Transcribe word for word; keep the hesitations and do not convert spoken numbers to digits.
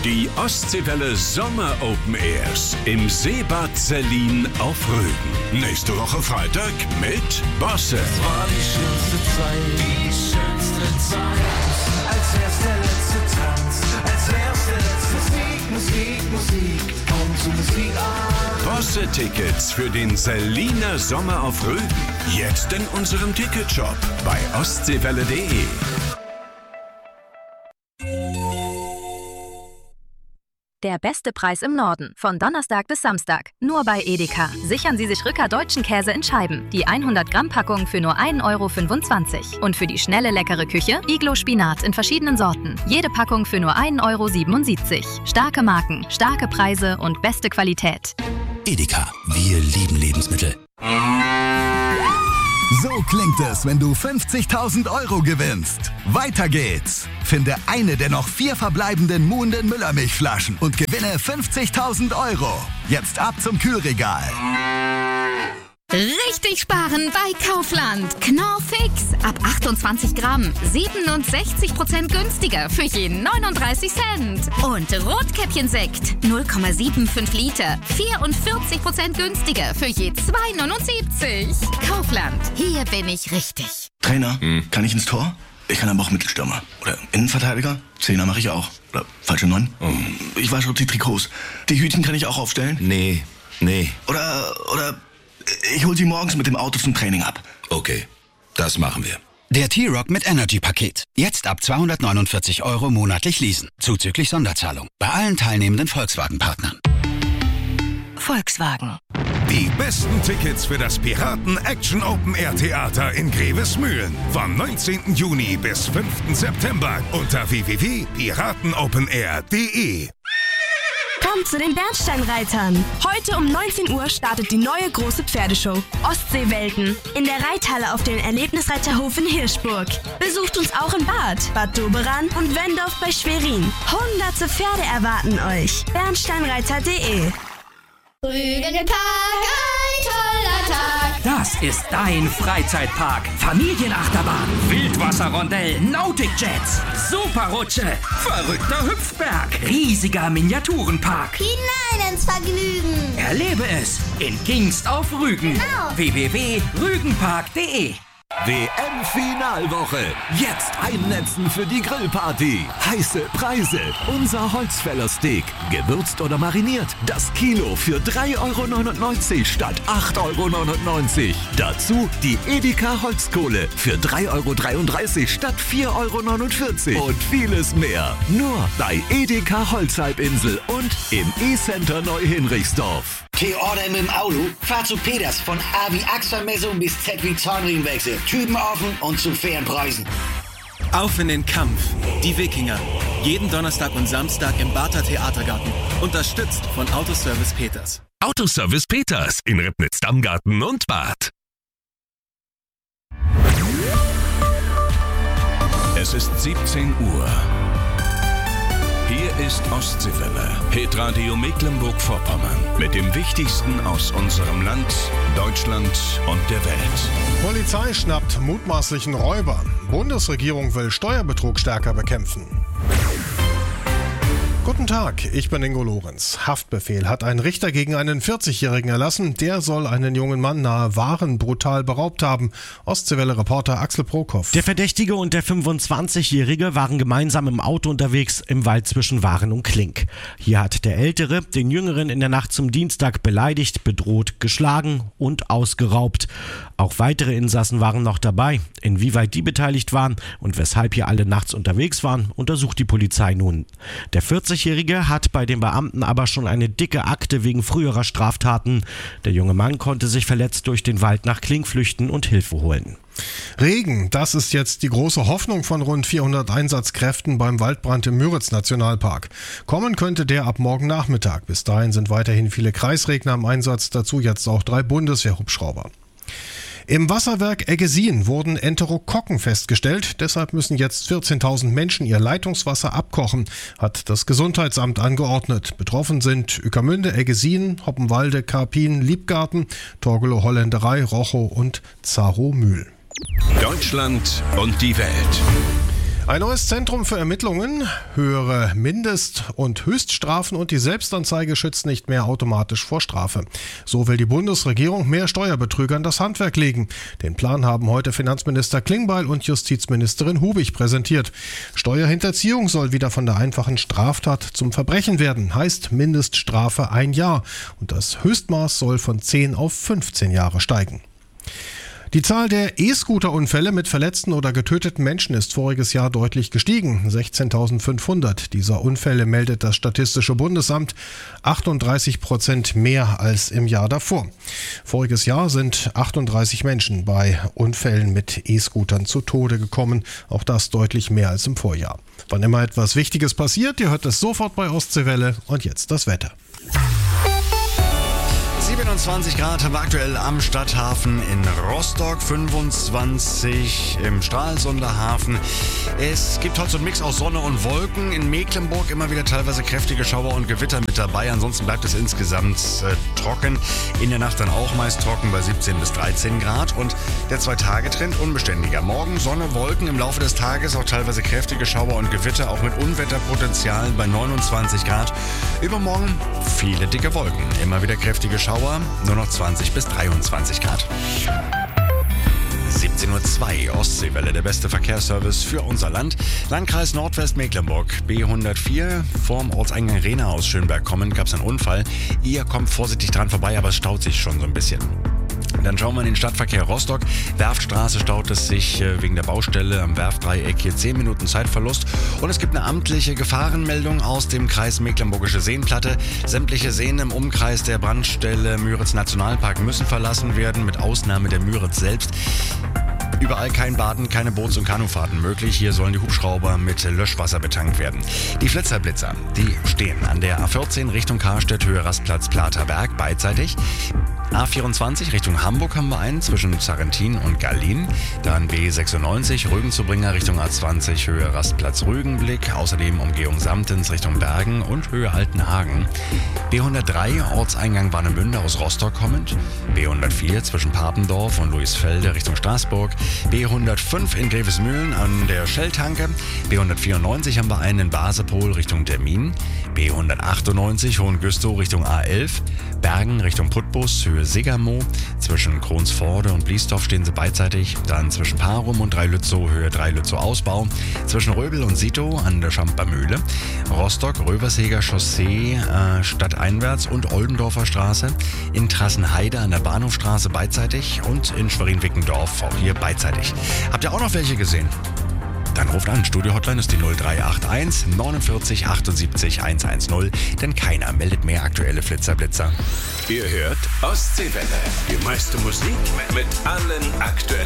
Die Ostseewelle Sommer Open Airs im Seebad Sellin auf Rügen. Nächste Woche Freitag mit Bosse. Das war die schönste Zeit, die schönste Zeit. Als wär's der letzte Tanz, als wär's der letzte Musik, Musik, Musik. Komm zu Musikabend. Bosse-Tickets für den Selliner Sommer auf Rügen. Jetzt in unserem Ticketshop bei ostseewelle punkt de. Der beste Preis im Norden. Von Donnerstag bis Samstag. Nur bei Edeka. Sichern Sie sich Rücker deutschen Käse in Scheiben. Die hundert Gramm Packung für nur ein Euro fünfundzwanzig. Und für die schnelle, leckere Küche Iglo Spinat in verschiedenen Sorten. Jede Packung für nur ein Euro siebenundsiebzig. Starke Marken, starke Preise und beste Qualität. Edeka. Wir lieben Lebensmittel. So klingt es, wenn du fünfzigtausend Euro gewinnst. Weiter geht's. Finde eine der noch vier verbleibenden Muhnden Müllermilchflaschen und gewinne fünfzigtausend Euro. Jetzt ab zum Kühlregal. Richtig sparen bei Kaufland. Knorr Fix. Ab achtundzwanzig Gramm. siebenundsechzig Prozent günstiger für je neununddreißig Cent. Und Rotkäppchensekt. null Komma fünfundsiebzig Liter. vierundvierzig Prozent günstiger für je zwei neunundsiebzig. Kaufland. Hier bin ich richtig. Trainer, hm. kann ich ins Tor? Ich kann aber auch Mittelstürmer. Oder Innenverteidiger. Zehner mache ich auch. Oder falsche Neun. Oh. Ich wasche auch die Trikots. Die Hütchen kann ich auch aufstellen. Nee, nee. Oder, oder... Ich hol sie morgens mit dem Auto zum Training ab. Okay, das machen wir. Der T-Rock mit Energy-Paket. Jetzt ab zweihundertneunundvierzig Euro monatlich leasen. Zuzüglich Sonderzahlung. Bei allen teilnehmenden Volkswagen-Partnern. Volkswagen. Die besten Tickets für das Piraten Action Open Air Theater in Grevesmühlen. Vom neunzehnten Juni bis fünften September unter w w w punkt piratenopenair punkt de. Kommt zu den Bernsteinreitern. Heute um neunzehn Uhr startet die neue große Pferdeshow Ostseewelten in der Reithalle auf dem Erlebnisreiterhof in Hirschburg. Besucht uns auch in Bad, Bad Doberan und Wendorf bei Schwerin. Hunderte Pferde erwarten euch. bernsteinreiter punkt de. Rügenpark, ein toller Tag. Das ist dein Freizeitpark. Familienachterbahn, Wildwasserrondell, Nautikjets, Superrutsche, verrückter Hüpfberg, riesiger Miniaturenpark. Hinein ins Vergnügen. Erlebe es in Kingst auf Rügen. Genau. w w w punkt rügenpark punkt de. W M-Finalwoche. Jetzt einnetzen für die Grillparty. Heiße Preise. Unser Holzfällersteak. Gewürzt oder mariniert. Das Kilo für drei Euro neunundneunzig statt acht Euro neunundneunzig. Dazu die Edeka Holzkohle für drei Euro dreiunddreißig statt vier Euro neunundvierzig. Und vieles mehr. Nur bei Edeka Holzhalbinsel und im E-Center Neuhinrichsdorf. T Order mit dem Auto? Fahr zu Peters von A wie Achselmessung bis Z wie Zahnriemenwechsel. Typen offen und zu fairen Preisen. Auf in den Kampf. Die Wikinger. Jeden Donnerstag und Samstag im Barther Theatergarten. Unterstützt von Autoservice Peters. Autoservice Peters in Ribnitz-Dammgarten und Bad. Es ist siebzehn Uhr. Hier ist Ostseewelle, Hitradio Mecklenburg-Vorpommern, mit dem Wichtigsten aus unserem Land, Deutschland und der Welt. Polizei schnappt mutmaßlichen Räuber. Bundesregierung will Steuerbetrug stärker bekämpfen. Guten Tag, ich bin Ingo Lorenz. Haftbefehl hat ein Richter gegen einen vierzigjährigen erlassen. Der soll einen jungen Mann nahe Waren brutal beraubt haben. Ostseewelle-Reporter Axel Prokop. Der Verdächtige und der fünfundzwanzigjährige waren gemeinsam im Auto unterwegs im Wald zwischen Waren und Klink. Hier hat der Ältere den Jüngeren in der Nacht zum Dienstag beleidigt, bedroht, geschlagen und ausgeraubt. Auch weitere Insassen waren noch dabei. Inwieweit die beteiligt waren und weshalb hier alle nachts unterwegs waren, untersucht die Polizei nun. Der vierzigjährige hat bei den Beamten aber schon eine dicke Akte wegen früherer Straftaten. Der junge Mann konnte sich verletzt durch den Wald nach Klink flüchten und Hilfe holen. Regen, das ist jetzt die große Hoffnung von rund vierhundert Einsatzkräften beim Waldbrand im Müritz-Nationalpark. Kommen könnte der ab morgen Nachmittag. Bis dahin sind weiterhin viele Kreisregner im Einsatz, dazu jetzt auch drei Bundeswehrhubschrauber. Im Wasserwerk Eggesin wurden Enterokokken festgestellt. Deshalb müssen jetzt vierzehntausend Menschen ihr Leitungswasser abkochen, hat das Gesundheitsamt angeordnet. Betroffen sind Ueckermünde, Eggesin, Hoppenwalde, Karpin, Liebgarten, Torgelow Holländerei, Rochow und Zarow-Mühl. Deutschland und die Welt. Ein neues Zentrum für Ermittlungen, höhere Mindest- und Höchststrafen und die Selbstanzeige schützt nicht mehr automatisch vor Strafe. So will die Bundesregierung mehr Steuerbetrügern das Handwerk legen. Den Plan haben heute Finanzminister Klingbeil und Justizministerin Hubig präsentiert. Steuerhinterziehung soll wieder von der einfachen Straftat zum Verbrechen werden, heißt Mindeststrafe ein Jahr. Und das Höchstmaß soll von zehn auf fünfzehn Jahre steigen. Die Zahl der E-Scooter-Unfälle mit verletzten oder getöteten Menschen ist voriges Jahr deutlich gestiegen, sechzehntausendfünfhundert. Dieser Unfälle meldet das Statistische Bundesamt, achtunddreißig Prozent mehr als im Jahr davor. Voriges Jahr sind achtunddreißig Menschen bei Unfällen mit E-Scootern zu Tode gekommen, auch das deutlich mehr als im Vorjahr. Wann immer etwas Wichtiges passiert, ihr hört es sofort bei Ostseewelle und jetzt das Wetter. siebenundzwanzig Grad haben wir aktuell am Stadthafen in Rostock, fünfundzwanzig im Stralsunder Hafen. Es gibt heute so einen Mix aus Sonne und Wolken. In Mecklenburg immer wieder teilweise kräftige Schauer und Gewitter mit dabei. Ansonsten bleibt es insgesamt äh, trocken. In der Nacht dann auch meist trocken bei siebzehn bis dreizehn Grad. Und der Zwei-Tage-Trend unbeständiger. Morgen Sonne, Wolken, im Laufe des Tages auch teilweise kräftige Schauer und Gewitter, auch mit Unwetterpotenzial bei neunundzwanzig Grad. Übermorgen viele dicke Wolken, immer wieder kräftige Schauer, nur noch zwanzig bis dreiundzwanzig Grad. siebzehn Uhr zwei, Ostseewelle, der beste Verkehrsservice für unser Land. Landkreis Nordwestmecklenburg, B hundertvier, vorm Ortseingang Rehna aus Schönberg kommend, gab es einen Unfall. Ihr kommt vorsichtig dran vorbei, aber es staut sich schon so ein bisschen. Dann schauen wir in den Stadtverkehr Rostock. Werftstraße staut es sich wegen der Baustelle am Werftdreieck hier zehn Minuten Zeitverlust. Und es gibt eine amtliche Gefahrenmeldung aus dem Kreis Mecklenburgische Seenplatte. Sämtliche Seen im Umkreis der Brandstelle Müritz Nationalpark müssen verlassen werden, mit Ausnahme der Müritz selbst. Überall kein Baden, keine Boots- und Kanufahrten möglich. Hier sollen die Hubschrauber mit Löschwasser betankt werden. Die Flitzerblitzer, die stehen an der A vierzehn Richtung Karstedt, Höhe Rastplatz Platerberg, beidseitig. A vierundzwanzig Richtung Hamburg haben wir einen zwischen Zarrentin und Gallin. Dann B sechsundneunzig Rügen-zu-Bringer Richtung A zwanzig, Höhe Rastplatz Rügenblick. Außerdem Umgehung Samtens Richtung Bergen und Höhe Altenhagen. B hundertdrei Ortseingang Warnemünde aus Rostock kommend. B hundertvier zwischen Papendorf und Luisfelde Richtung Straßburg. B hundertfünf in Grevesmühlen an der Shell-Tanke. B hundertvierundneunzig haben wir einen in Basepol Richtung Termin. B hundertachtundneunzig Hohengüstow Richtung A elf. Bergen Richtung Putbus, Höhe Segermo. Zwischen Kronsforde und Bliesdorf stehen sie beidseitig. Dann zwischen Parum und Dreilützow, Höhe Dreilützow Ausbau. Zwischen Röbel und Sito an der Schampermühle. Rostock, Röversheger Chaussee, äh, stadteinwärts und Oldendorfer Straße. In Trassenheide an der Bahnhofstraße beidseitig. Und in Schwerin-Wickendorf auch hier beidseitig. Habt ihr auch noch welche gesehen? Dann ruft an. Studio-Hotline ist die null drei acht eins neunundvierzig achtundsiebzig hundertzehn, denn keiner meldet mehr aktuelle Flitzerblitzer. Ihr hört Ostseewelle. Die meiste Musik mit allen aktuellen